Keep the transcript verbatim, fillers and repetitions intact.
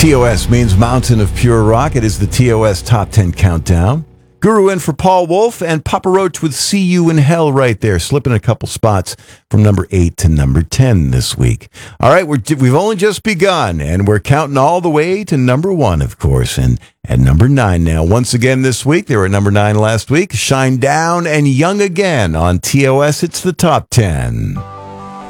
T O S means Mountain of Pure Rock. It is the T O S Top ten Countdown. Guru in for Paul Wolf, and Papa Roach with See You in Hell right there, slipping a couple spots from number eight to number ten this week. All right, we're, we've only just begun, and we're counting all the way to number one, of course, and at number nine now. Once again this week, they were at number nine last week, Shine Down and Young Again on T O S. It's the Top ten.